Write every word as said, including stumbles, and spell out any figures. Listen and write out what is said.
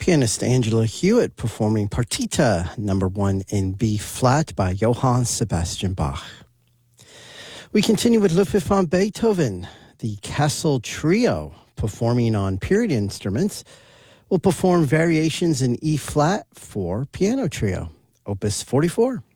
Pianist Angela Hewitt performing Partita number one in B flat by Johann Sebastian Bach. We continue with Ludwig van Beethoven. The Castle Trio, performing on period instruments, will perform variations in E flat for piano trio, Opus forty-four.